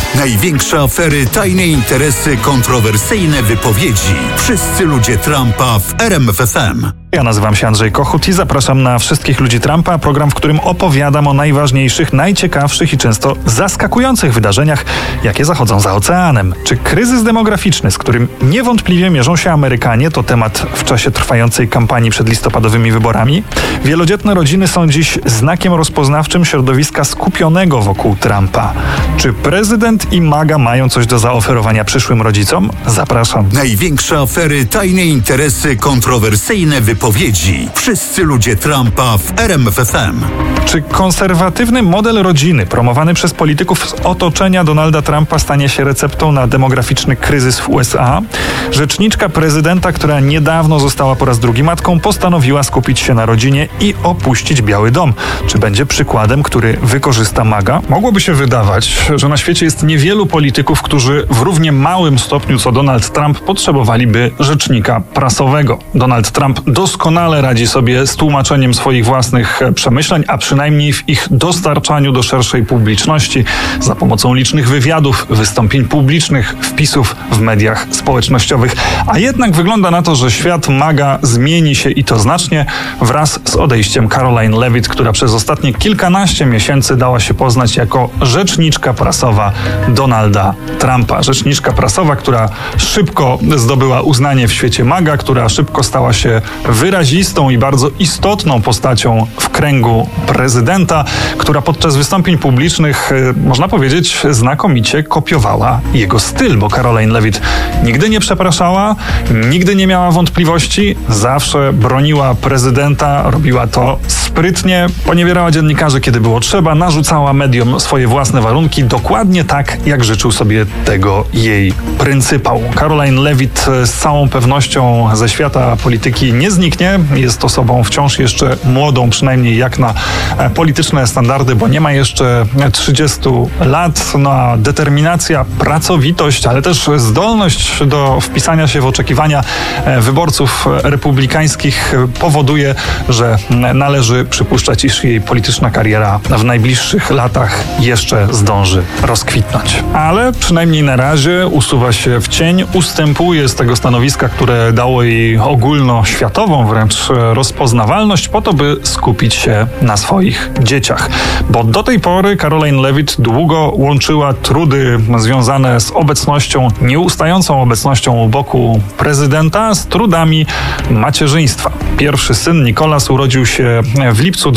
Największe afery, tajne interesy, kontrowersyjne wypowiedzi. Wszyscy ludzie Trumpa w RMF FM. Ja nazywam się Andrzej Kochut i zapraszam na Wszystkich ludzi Trumpa, program, w którym opowiadam o najważniejszych, najciekawszych i często zaskakujących wydarzeniach, jakie zachodzą za oceanem. Czy kryzys demograficzny, z którym niewątpliwie mierzą się Amerykanie, to temat w czasie trwającej kampanii przed listopadowymi wyborami? Wielodzietne rodziny są dziś znakiem rozpoznawczym środowiska skupionego wokół Trumpa. Czy prezydent i MAGA mają coś do zaoferowania przyszłym rodzicom? Zapraszam. Największe afery, tajne interesy, kontrowersyjne wypowiedzi. Wszyscy ludzie Trumpa w RMF FM. Czy konserwatywny model rodziny promowany przez polityków z otoczenia Donalda Trumpa stanie się receptą na demograficzny kryzys w USA? Rzeczniczka prezydenta, która niedawno została po raz drugi matką, postanowiła skupić się na rodzinie i opuścić Biały Dom. Czy będzie przykładem, który wykorzysta MAGA? Mogłoby się wydawać, że na świecie jest niewielu polityków, którzy w równie małym stopniu co Donald Trump potrzebowaliby rzecznika prasowego. Donald Trump doskonale radzi sobie z tłumaczeniem swoich własnych przemyśleń, a przynajmniej w ich dostarczaniu do szerszej publiczności za pomocą licznych wywiadów, wystąpień publicznych, wpisów w mediach społecznościowych. A jednak wygląda na to, że świat MAGA zmieni się i to znacznie wraz z odejściem Caroline Levitt, która przez ostatnie kilkanaście miesięcy dała się poznać jako rzeczniczka prasowa Donalda Trumpa. Rzeczniczka prasowa, która szybko zdobyła uznanie w świecie MAGA, która szybko stała się wyrazistą i bardzo istotną postacią w kręgu prezydenta, która podczas wystąpień publicznych, można powiedzieć, znakomicie kopiowała jego styl, bo Caroline Levitt nigdy nie przepraszała, nigdy nie miała wątpliwości, zawsze broniła prezydenta, robiła to sprytnie, poniewierała dziennikarzy, kiedy było trzeba, narzucała mediom swoje własne warunki, dokładnie tak, jak życzył sobie tego jej pryncypał. Caroline Levitt z całą pewnością ze świata polityki nie zniknie, jest osobą wciąż jeszcze młodą, przynajmniej jak na polityczne standardy, bo nie ma jeszcze 30 lat, no a determinacja, pracowitość, ale też zdolność do wpisania się w oczekiwania wyborców republikańskich powoduje, że należy przypuszczać, iż jej polityczna kariera w najbliższych latach jeszcze zdąży rozkwitnąć. Ale przynajmniej na razie usuwa się w cień, ustępuje z tego stanowiska, które dało jej ogólnoświatową wręcz rozpoznawalność po to, by skupić się na swoich dzieciach. Bo do tej pory Caroline Levitt długo łączyła trudy związane z obecnością, nieustającą obecnością u boku prezydenta z trudami macierzyństwa. Pierwszy syn, Nicholas, urodził się w lipcu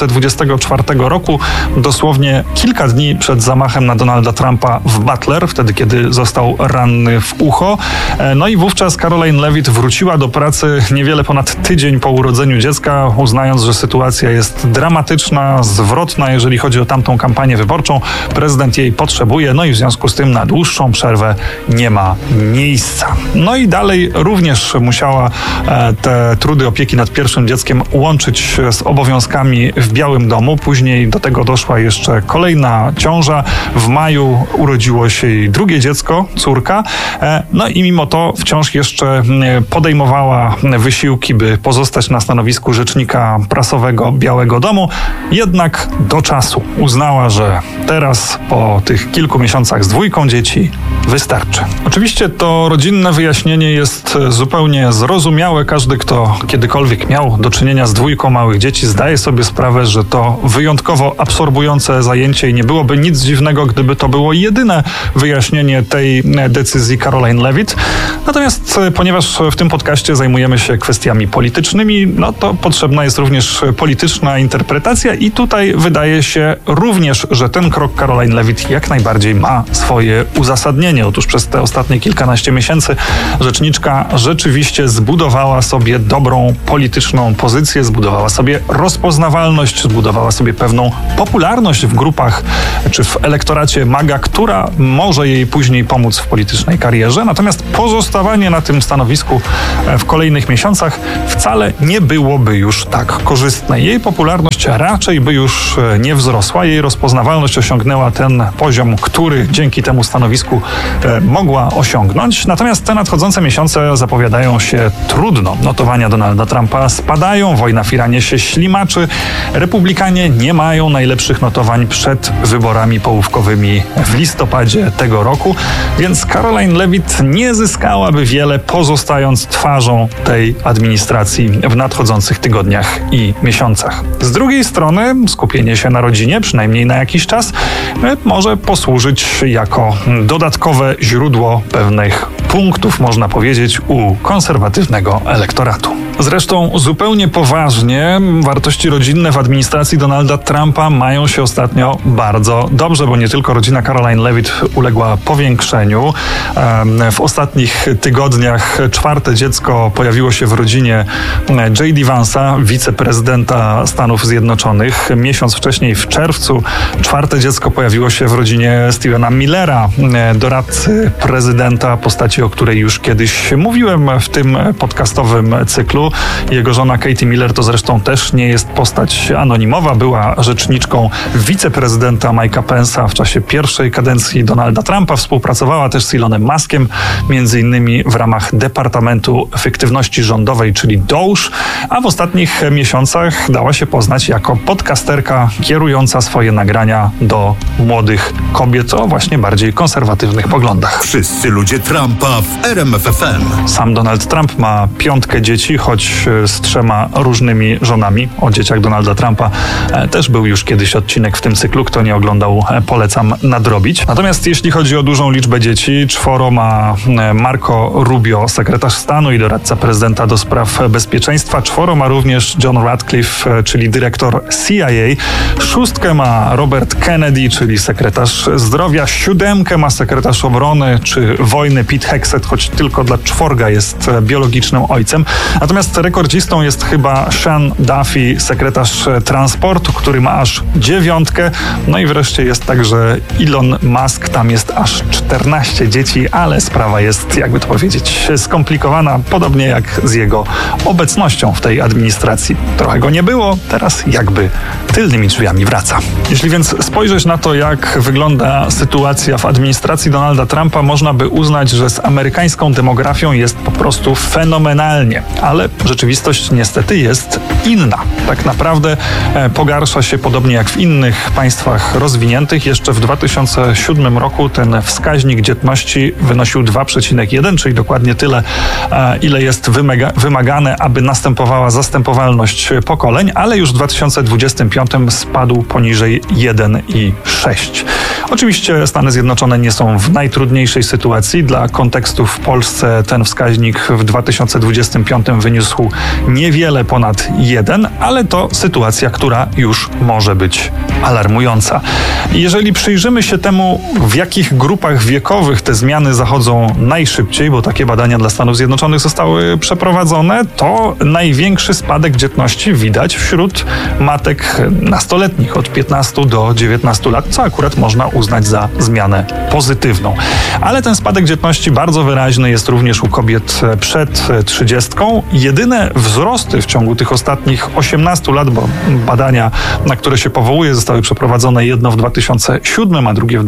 2024 roku, dosłownie kilka dni przed zamachem na Donalda Trumpa w Butler, wtedy kiedy został ranny w ucho. No i wówczas Caroline Levitt wróciła do pracy niewiele ponad tydzień po urodzeniu dziecka, uznając, że sytuacja jest dramatyczna, zwrotna, jeżeli chodzi o tamtą kampanię wyborczą. Prezydent jej potrzebuje, no i w związku z tym na dłuższą przerwę nie ma miejsca. No i dalej również musiała te trudy opieki nad pierwszym dzieckiem łączyć z obowiązkami w Białym Domu. Później do tego doszła jeszcze kolejna ciąża. W maju urodziło się jej drugie dziecko, córka. No i mimo to wciąż jeszcze podejmowała wysiłki, by pozostać na stanowisku rzecznika prasowego Białego Domu. Jednak do czasu uznała, że teraz po tych kilku miesiącach z dwójką dzieci wystarczy. Oczywiście to rodzinne wyjaśnienie jest zupełnie zrozumiałe. Każdy, kto kiedykolwiek miał do czynienia z dwójką małych dzieci, zdaje sobie sprawę, że to wyjątkowo absorbujące zajęcie i nie byłoby nic dziwnego, gdyby to było jedyne wyjaśnienie tej decyzji Caroline Levitt. Natomiast ponieważ w tym podcaście zajmujemy się kwestiami politycznymi, no to potrzebna jest również polityczna interpretacja i tutaj wydaje się również, że ten krok Caroline Levitt jak najbardziej ma swoje uzasadnienie. Otóż przez te ostatnie kilkanaście miesięcy rzeczniczka rzeczywiście zbudowała sobie dobrą polityczną pozycję, zbudowała sobie rozpoznawalność, zbudowała sobie pewną popularność w grupach czy w elektoracie MAGA, która może jej później pomóc w politycznej karierze. Natomiast pozostawanie na tym stanowisku w kolejnych miesiącach wcale nie byłoby już tak korzystne. Jej popularność raczej by już nie wzrosła. Jej rozpoznawalność osiągnęła ten poziom, który dzięki temu stanowisku mogła osiągnąć. Natomiast te nadchodzące miesiące zapowiadają się trudno. Notowania Donalda Trumpa spadają, wojna w Iranie się ślimaczy. Republikanie nie mają najlepszych notowań przed wyborami połówkowymi w listopadzie tego roku, więc Caroline Leavitt nie zyskałaby wiele, pozostając twarzą tej administracji w nadchodzących tygodniach i miesiącach. Z drugiej strony skupienie się na rodzinie, przynajmniej na jakiś czas, może posłużyć jako dodatkowe źródło pewnych punktów, można powiedzieć, u konserwatywnego elektoratu. Zresztą zupełnie poważnie wartości rodzinne w administracji Donalda Trumpa mają się ostatnio bardzo dobrze, bo nie tylko rodzina Caroline Leavitt uległa powiększeniu. W ostatnich tygodniach 4. dziecko pojawiło się w rodzinie J.D. Vance'a, wiceprezydenta Stanów Zjednoczonych. Miesiąc wcześniej, w czerwcu, 4. dziecko pojawiło się w rodzinie Stephena Millera, doradcy prezydenta, postaci, o której już kiedyś mówiłem w tym podcastowym cyklu. Jego żona Katie Miller to zresztą też nie jest postać anonimowa. Była rzeczniczką wiceprezydenta Mike'a Pence'a w czasie pierwszej kadencji Donalda Trumpa. Współpracowała też z Elonem Muskiem, między innymi w ramach Departamentu Efektywności Rządowej, czyli DOGE, a w ostatnich miesiącach dała się poznać jako podcasterka kierująca swoje nagrania do młodych kobiet o właśnie bardziej konserwatywnych poglądach. Wszyscy ludzie Trumpa w RMF FM. Sam Donald Trump ma 5 dzieci, choć z 3 różnymi żonami. O dzieciach Donalda Trumpa też był już kiedyś odcinek w tym cyklu. Kto nie oglądał, polecam nadrobić. Natomiast jeśli chodzi o dużą liczbę dzieci, 4 ma Marco Rubio, sekretarz stanu i doradca prezydenta do spraw bezpieczeństwa. 4 ma również John Ratcliffe, czyli dyrektor CIA. 6 ma Robert Kennedy, czyli sekretarz zdrowia. 7 ma sekretarz obrony czy wojny Pete Hegseth, choć tylko dla 4 jest biologicznym ojcem. Natomiast rekordzistą jest chyba Sean Duffy, sekretarz transportu, który ma aż 9. No i wreszcie jest także Elon Musk, tam jest aż 14 dzieci, ale sprawa jest, jakby to powiedzieć, skomplikowana, podobnie jak z jego obecnością w tej administracji. Trochę go nie było, teraz jakby tylnymi drzwiami wraca. Jeśli więc spojrzeć na to, jak wygląda sytuacja w administracji Donalda Trumpa, można by uznać, że z amerykańską demografią jest po prostu fenomenalnie, ale rzeczywistość niestety jest inna. Tak naprawdę pogarsza się podobnie jak w innych państwach rozwiniętych. Jeszcze w 2007 roku ten wskaźnik dzietności wynosił 2,1, czyli dokładnie tyle, ile jest wymagane, aby następowała zastępowalność pokoleń, ale już w 2025 spadł poniżej 1,6. Oczywiście Stany Zjednoczone nie są w najtrudniejszej sytuacji. Dla kontekstu w Polsce ten wskaźnik w 2025 wyniósł niewiele ponad 1, ale to sytuacja, która już może być alarmująca. Jeżeli przyjrzymy się temu, w jakich grupach wiekowych te zmiany zachodzą najszybciej, bo takie badania dla Stanów Zjednoczonych zostały przeprowadzone, to największy spadek dzietności widać wśród matek nastoletnich od 15 do 19 lat, co akurat można uznać za zmianę pozytywną. Ale ten spadek dzietności bardzo wyraźny jest również u kobiet przed 30. Jedyne wzrosty w ciągu tych ostatnich 18 lat, bo badania, na które się powołuje, zostały przeprowadzone jedno w 2007, a drugie w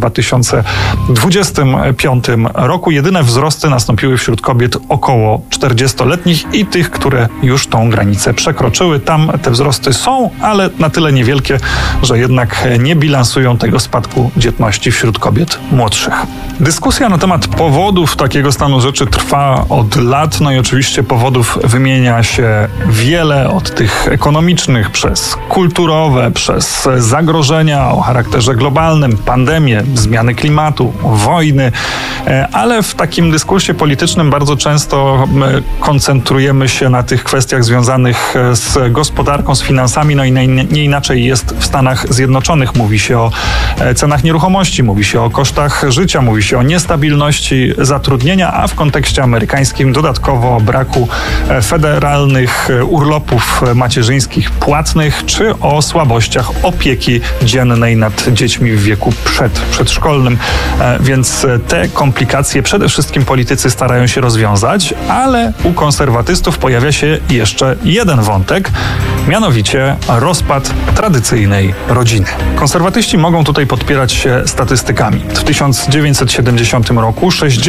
2025 roku. Jedyne wzrosty nastąpiły wśród kobiet około 40-letnich i tych, które już tą granicę przekroczyły. Tam te wzrosty są, ale na tyle niewielkie, że jednak nie bilansują tego spadku dzietności wśród kobiet młodszych. Dyskusja na temat powodów takiego stanu rzeczy trwa od lat, no i oczywiście powodów wymienia się wiele, od tych ekonomicznych przez kulturowe, przez zagrożenia o charakterze globalnym, pandemie, zmiany klimatu, wojny, ale w takim dyskursie politycznym bardzo często koncentrujemy się na tych kwestiach związanych z gospodarką, z finansami, no i nie inaczej jest w Stanach Zjednoczonych. Mówi się o cenach nieruchomości, mówi się o kosztach życia, mówi się o niestabilności zatrudnienia, a w kontekście amerykańskim dodatkowo o braku federalnych urlopów macierzyńskich płatnych, czy o słabościach opieki dziennej nad dziećmi w wieku przedszkolnym. Więc te komplikacje przede wszystkim politycy starają się rozwiązać, ale u konserwatystów pojawia się jeszcze jeden wątek, mianowicie rozpad tradycyjnej rodziny. Konserwatyści mogą tutaj podpierać się statystykami. W 1970 roku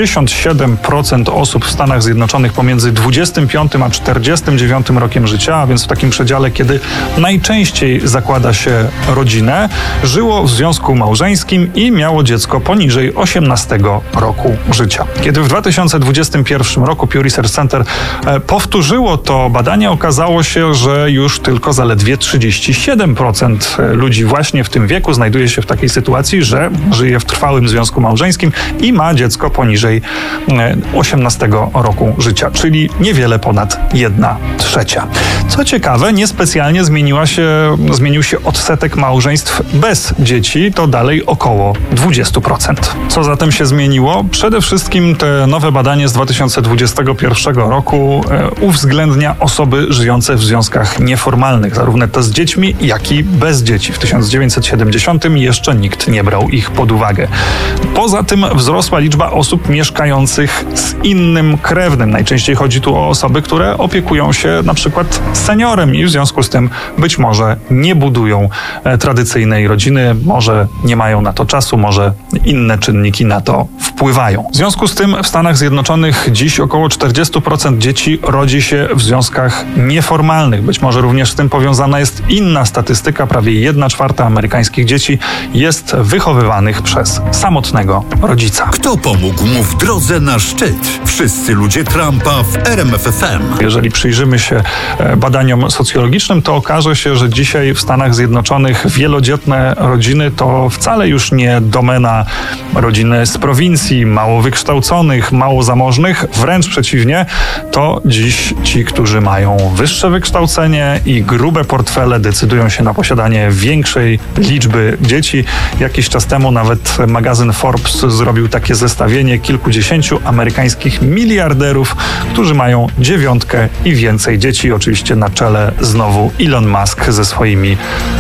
67% osób w Stanach Zjednoczonych pomiędzy 25 a 49 rokiem życia, a więc w takim przedziale, kiedy najczęściej zakłada się rodzinę, żyło w związku małżeńskim i miało dziecko poniżej 18 roku życia. Kiedy w 2021 roku Pew Research Center powtórzyło to badanie, okazało się, że już tylko zaledwie 37% ludzi właśnie w tym wieku znajduje się w takiej sytuacji, że żyje w trwałym związku małżeńskim i ma dziecko poniżej 18 roku życia, czyli niewiele ponad 1/3. Co ciekawe, niespecjalnie zmienił się odsetek małżeństw bez dzieci, to dalej około 20%. Co zatem się zmieniło? Przede wszystkim te nowe badanie z 2021 roku uwzględnia osoby żyjące w związkach nieformalnych, zarówno te z dziećmi, jak i bez dzieci. W 1970 jeszcze nikt nie brał ich pod uwagę. Poza tym wzrosła liczba osób mieszkających z innym krewnym. Najczęściej chodzi tu o osoby, które opiekują się na przykład seniorem i w związku z tym być może nie budują tradycyjnej rodziny, może nie mają na to czasu, może inne czynniki na to wpływają. W związku z tym w Stanach Zjednoczonych dziś około 40% dzieci rodzi się w związkach nieformalnych. Być może również z tym powiązana jest inna statystyka. Prawie 1/4 amerykańskich dzieci jest wychowywanych przez samotnego rodzica. Kto pomógł mu w drodze na szczyt? Wszyscy ludzie Trumpa w RMF FM. Jeżeli przyjrzymy się badaniom socjologicznym, to okaże się, że dzisiaj w Stanach Zjednoczonych wielodzietne rodziny to wcale już nie domena rodziny z prowincji, mało wykształconych, mało zamożnych. Wręcz przeciwnie, to dziś ci, którzy mają wyższe wykształcenie i grube portfele, decydują się na posiadanie większej liczby dzieci. Jakiś czas temu nawet magazyn Forbes zrobił takie zestawienie kilkudziesięciu amerykańskich miliarderów, którzy mają 9 i więcej dzieci. Oczywiście na czele znowu Elon Musk ze swoimi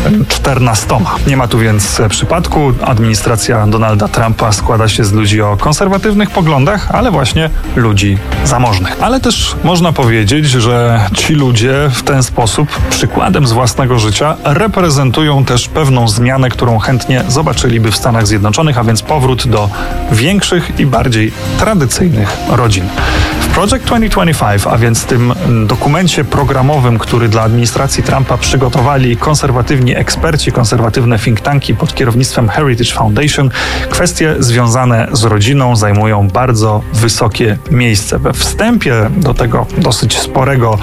14. Nie ma tu więc przypadku. Administracja Donalda Trumpa składa się z ludzi o konserwatywnych poglądach, ale właśnie ludzi zamożnych. Ale też można powiedzieć, że ci ludzie w ten sposób, przykładem z własnego życia, reprezentują też pewną zmianę, którą chętnie zobaczyliby w Stanach Zjednoczonych, a więc powrót do większych i bardziej tradycyjnych rodzin. W Project 2025, a więc tym dokumencie programowym, który dla administracji Trumpa przygotowali konserwatywni eksperci, konserwatywne think tanki pod kierownictwem Heritage Foundation, kwestie związane z rodziną zajmują bardzo wysokie miejsce. We wstępie do tego dosyć sporego,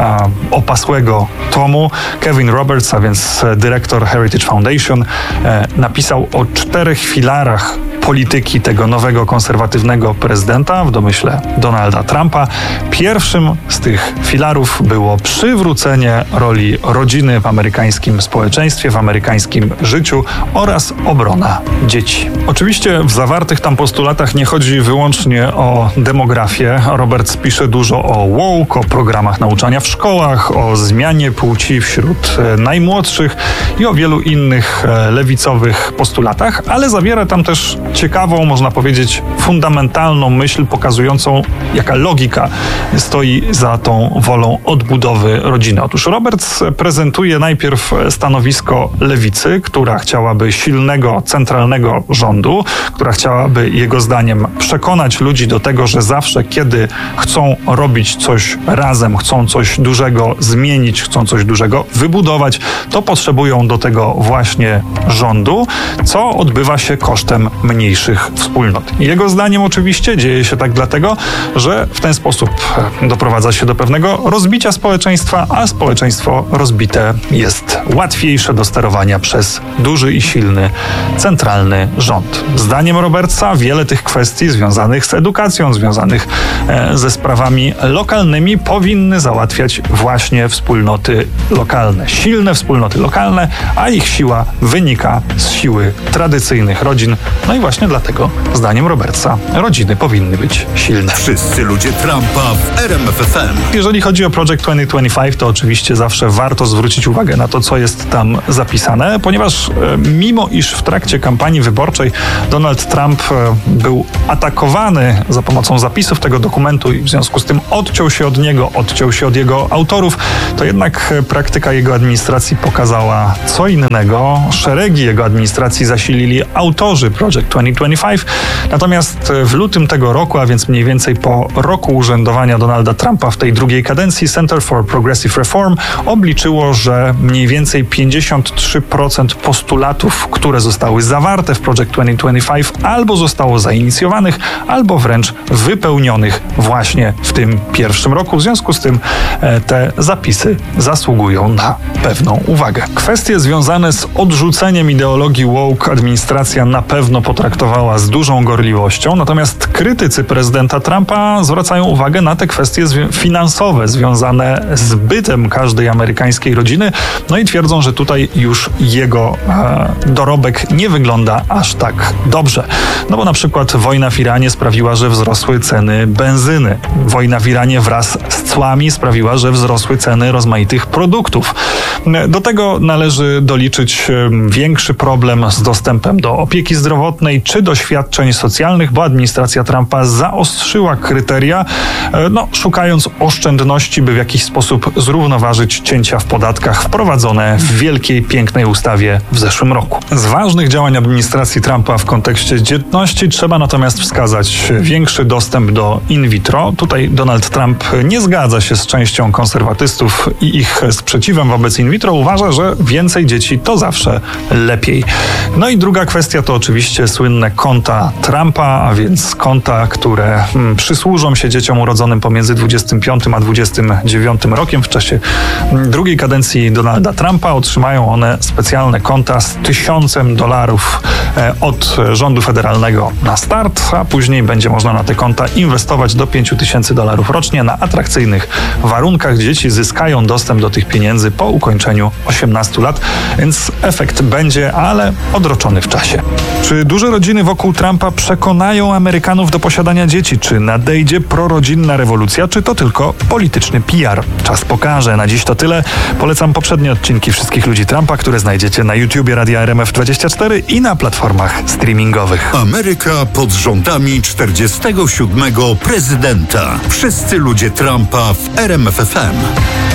opasłego tomu Kevin Roberts, a więc dyrektor Heritage Foundation, napisał o 4 filarach polityki tego nowego konserwatywnego prezydenta w domyśle Donalda Trumpa. Pierwszym z tych filarów było przywrócenie roli rodziny w amerykańskim społeczeństwie, w amerykańskim życiu oraz obrona dzieci. Oczywiście w zawartych tam postulatach nie chodzi wyłącznie o demografię. Roberts pisze dużo o woke, o programach nauczania w szkołach, o zmianie płci wśród najmłodszych i o wielu innych lewicowych postulatach, ale zawiera tam też ciekawą, można powiedzieć, fundamentalną myśl pokazującą, jaka logika stoi za tą wolą odbudowy rodziny. Otóż Roberts prezentuje najpierw stanowisko lewicy, która chciałaby silnego, centralnego rządu, która chciałaby, jego zdaniem, przekonać ludzi do tego, że zawsze, kiedy chcą robić coś razem, chcą coś dużego zmienić, chcą coś dużego wybudować, to potrzebują do tego właśnie rządu, co odbywa się kosztem mniejszych wspólnot. Jego zdaniem oczywiście dzieje się tak dlatego, że w ten sposób doprowadza się do pewnego rozbicia społeczeństwa, a społeczeństwo rozbite jest łatwiejsze do sterowania przez duży i silny centralny rząd. Zdaniem Robertsa wiele tych kwestii związanych z edukacją, związanych ze sprawami lokalnymi powinny załatwiać właśnie wspólnoty lokalne. Silne wspólnoty lokalne, a ich siła wynika z siły tradycyjnych rodzin. No i właśnie właśnie dlatego, zdaniem Robertsa, rodziny powinny być silne. Wszyscy ludzie Trumpa w RMF FM. Jeżeli chodzi o Project 2025, to oczywiście zawsze warto zwrócić uwagę na to, co jest tam zapisane, ponieważ mimo iż w trakcie kampanii wyborczej Donald Trump był atakowany za pomocą zapisów tego dokumentu i w związku z tym odciął się od jego autorów, to jednak praktyka jego administracji pokazała co innego. Szeregi jego administracji zasilili autorzy Project 2025, natomiast w lutym tego roku, a więc mniej więcej po roku urzędowania Donalda Trumpa w tej drugiej kadencji, Center for Progressive Reform obliczyło, że mniej więcej 53% postulatów, które zostały zawarte w Project 2025, albo zostało zainicjowanych, albo wręcz wypełnionych właśnie w tym pierwszym roku. W związku z tym te zapisy zasługują na pewną uwagę. Kwestie związane z odrzuceniem ideologii woke administracja na pewno potraktowała z dużą gorliwością, natomiast krytycy prezydenta Trumpa zwracają uwagę na te kwestie finansowe związane z bytem każdej amerykańskiej rodziny, no i twierdzą, że tutaj już jego dorobek nie wygląda aż tak dobrze. No bo na przykład wojna w Iranie sprawiła, że wzrosły ceny benzyny. Wojna w Iranie wraz z cłami sprawiła, że wzrosły ceny rozmaitych produktów. Do tego należy doliczyć większy problem z dostępem do opieki zdrowotnej czy do świadczeń socjalnych, bo administracja Trumpa zaostrzyła kryteria, szukając oszczędności, by w jakiś sposób zrównoważyć cięcia w podatkach wprowadzone w wielkiej, pięknej ustawie w zeszłym roku. Z ważnych działań administracji Trumpa w kontekście dzietności trzeba natomiast wskazać większy dostęp do in vitro. Tutaj Donald Trump nie zgadza się z częścią konserwatystów i ich sprzeciwem wobec in vitro. Uważa, że więcej dzieci to zawsze lepiej. No i druga kwestia to oczywiście słynne konta Trumpa, a więc konta, które przysłużą się dzieciom urodzonym pomiędzy 25 a 29 rokiem. W czasie drugiej kadencji Donalda Trumpa otrzymają one specjalne konta z $1000 od rządu federalnego na start, a później będzie można na te konta inwestować do $5000 rocznie na atrakcyjnych warunkach. Dzieci zyskają dostęp do tych pieniędzy po ukończeniu 18 lat, więc efekt będzie, ale odroczony w czasie. Czy duże rodziny wokół Trumpa przekonają Amerykanów do posiadania dzieci? Czy nadejdzie prorodzinna rewolucja, czy to tylko polityczny PR? Czas pokaże. Na dziś to tyle. Polecam poprzednie odcinki Wszystkich ludzi Trumpa, które znajdziecie na YouTubie Radia RMF24 i na platformach streamingowych. Ameryka pod rządami 47. prezydenta. Wszyscy ludzie Trumpa w RMF FM.